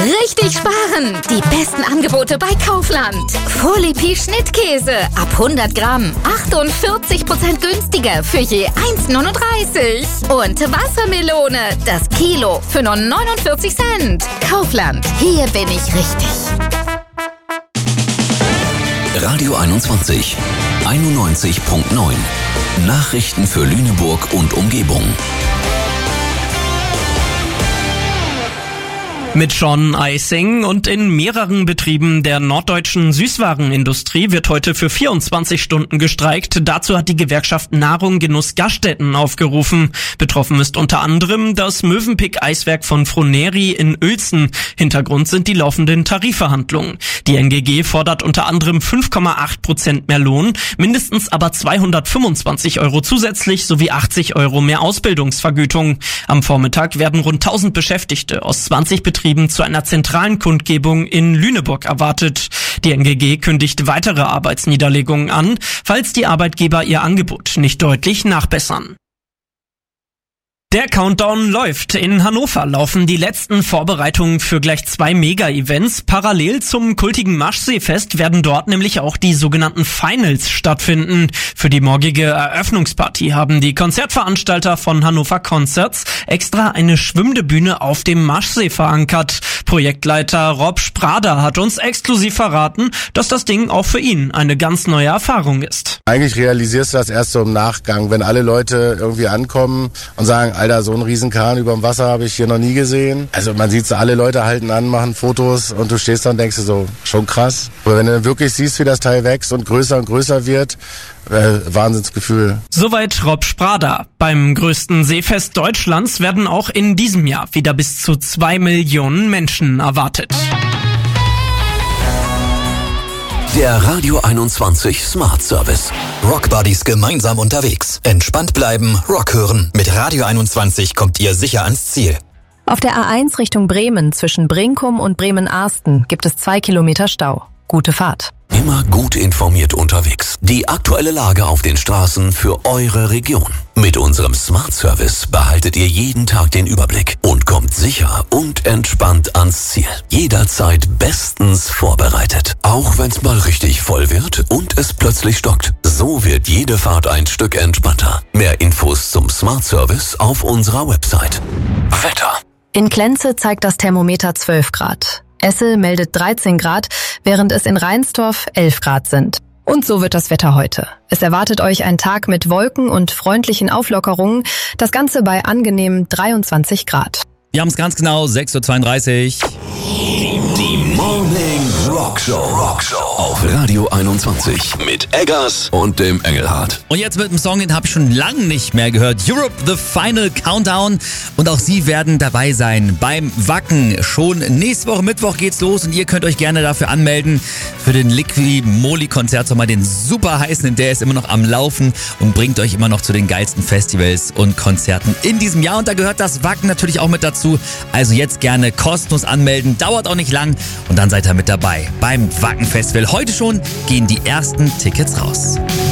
Richtig sparen! Die besten Angebote bei Kaufland. Vorlipi Schnittkäse ab 100 Gramm. 48% günstiger für je 1,39. Und Wassermelone, das Kilo für nur 49 Cent. Kaufland, hier bin ich richtig. Radio 21, 91.9. Nachrichten für Lüneburg und Umgebung. Mit Sean Eising und in mehreren Betrieben der norddeutschen Süßwarenindustrie wird heute für 24 Stunden gestreikt. Dazu hat die Gewerkschaft Nahrung Genuss Gaststätten aufgerufen. Betroffen ist unter anderem das Mövenpick-Eiswerk von Froneri in Uelzen. Hintergrund sind die laufenden Tarifverhandlungen. Die NGG fordert unter anderem 5,8% mehr Lohn, mindestens aber 225 € zusätzlich sowie 80 € mehr Ausbildungsvergütung. Am Vormittag werden rund 1000 Beschäftigte aus 20 Betrieben zu einer zentralen Kundgebung in Lüneburg erwartet. Die NGG kündigt weitere Arbeitsniederlegungen an, falls die Arbeitgeber ihr Angebot nicht deutlich nachbessern. Der Countdown läuft. In Hannover laufen die letzten Vorbereitungen für gleich 2 Mega-Events. Parallel zum kultigen Maschseefest werden dort nämlich auch die sogenannten Finals stattfinden. Für die morgige Eröffnungsparty haben die Konzertveranstalter von Hannover Concerts extra eine schwimmende Bühne auf dem Maschsee verankert. Projektleiter Rob Sprader hat uns exklusiv verraten, dass das Ding auch für ihn eine ganz neue Erfahrung ist. Eigentlich realisierst du das erst so im Nachgang, wenn alle Leute irgendwie ankommen und sagen, Alter, so einen riesen Kahn überm Wasser habe ich hier noch nie gesehen. Also man sieht so, alle Leute halten an, machen Fotos und du stehst da und denkst dir so, schon krass. Aber wenn du wirklich siehst, wie das Teil wächst und größer wird, Wahnsinnsgefühl. Soweit Rob Sprader. Beim größten Seefest Deutschlands werden auch in diesem Jahr wieder bis zu 2 Millionen Menschen erwartet. Der Radio 21 Smart Service. Rock Buddies gemeinsam unterwegs. Entspannt bleiben, Rock hören. Mit Radio 21 kommt ihr sicher ans Ziel. Auf der A1 Richtung Bremen zwischen Brinkum und Bremen-Arsten gibt es 2 Kilometer Stau. Gute Fahrt. Immer gut informiert unterwegs. Die aktuelle Lage auf den Straßen für eure Region. Mit unserem Smart Service behaltet ihr jeden Tag den Überblick und kommt sicher und entspannt ans Ziel. Jederzeit bestens vorbereitet. Auch wenn's mal richtig voll wird und es plötzlich stockt. So wird jede Fahrt ein Stück entspannter. Mehr Infos zum Smart Service auf unserer Website. Wetter. In Klenze zeigt das Thermometer 12 Grad. Essel meldet 13 Grad, während es in Reinsdorf 11 Grad sind. Und so wird das Wetter heute. Es erwartet euch ein Tag mit Wolken und freundlichen Auflockerungen, das Ganze bei angenehmen 23 Grad. Wir haben es ganz genau, 6:32 Uhr. Die Morning Rock Show auf Radio 21 mit Eggers und dem Engelhardt. Und jetzt mit einem Song, den habe ich schon lange nicht mehr gehört. Europe, The Final Countdown. Und auch Sie werden dabei sein beim Wacken. Schon nächste Woche Mittwoch geht's los und ihr könnt euch gerne dafür anmelden für den Liqui-Moly-Konzertsommer, den super heißen. Der ist immer noch am Laufen und bringt euch immer noch zu den geilsten Festivals und Konzerten in diesem Jahr. Und da gehört das Wacken natürlich auch mit dazu. Also jetzt gerne kostenlos anmelden, dauert auch nicht lang und dann seid ihr mit dabei beim Wacken Festival. Heute schon gehen die ersten Tickets raus.